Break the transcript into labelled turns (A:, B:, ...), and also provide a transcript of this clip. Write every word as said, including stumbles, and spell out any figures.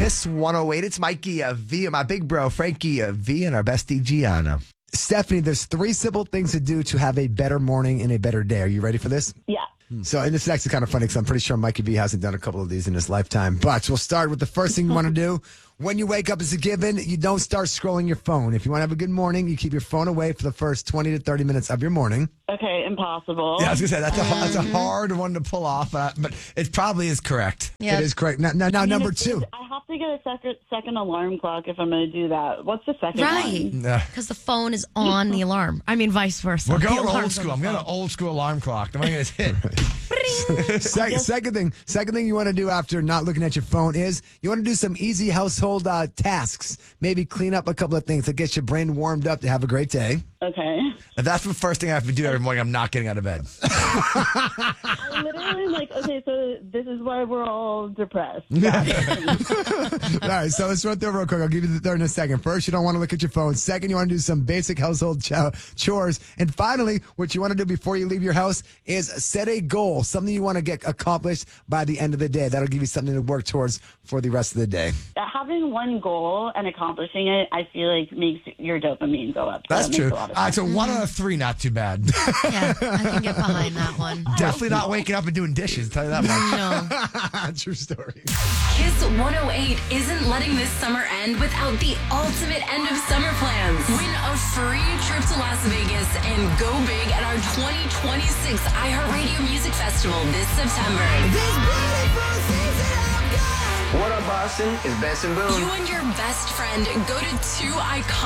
A: Kiss one oh eight. It's Mikey uh, V and my big bro, Frankie uh, V, and our bestie, Gianna. Stephanie, there's three simple things to do to have a better morning and a better day. Are you ready for this?
B: Yeah.
A: So, and this is actually kind of funny because I'm pretty sure Mikey V hasn't done a couple of these in his lifetime. But we'll start with the first thing you want to do. When you wake up, it's a given. You don't start scrolling your phone. If you want to have a good morning, you keep your phone away for the first twenty to thirty minutes of your morning.
B: Okay, impossible.
A: Yeah, I was going to say, that's a, that's a hard one to pull off, uh, but it probably is correct.
C: Yeah.
A: It is correct. Now, now, now
B: I mean,
A: number
B: it's-
A: two.
B: I have to get a second, second alarm clock if I'm going to do that. What's the second
C: Right.
B: one?
A: Yeah.
C: Because the phone is on the alarm. I mean, vice versa.
D: We're
C: The
D: going old
C: alarm's on
D: school.
C: the
D: I'm going to
C: phone.
D: old school alarm clock. The one gets hit.
A: Second, second thing, second thing you want to do after not looking at your phone is you want to do some easy household uh, tasks. Maybe clean up a couple of things to get your brain warmed up to have a great day.
B: Okay.
D: And that's the first thing I have to do every morning. I'm not getting out of bed.
B: I literally am like, okay, so this is why we're all depressed.
A: All right, so let's run through it real quick. I'll give you the third in a second. First, you don't want to look at your phone. Second, you want to do some basic household ch- chores. And finally, what you want to do before you leave your house is set a goal, something you want to get accomplished by the end of the day. That'll give you something to work towards for the rest of the day.
B: Having one goal and accomplishing it, I feel like makes your dopamine go up. So
D: That's
B: it makes
D: true.
B: a
D: All
B: lot of
D: right,
B: sense.
D: so one out of three, not too bad.
C: Yeah, I can get behind that one.
D: Definitely not waking up and doing dishes, tell you that much.
C: No.
A: True story.
E: Kiss one oh eight isn't letting this summer end without the ultimate end of summer plans. Win a free trip to Las Vegas and go big at our twenty twenty-six iHeartRadio Music Festival this September.
F: What up, Boston? It's Benson Boone.
E: You and your best friend go to two iconic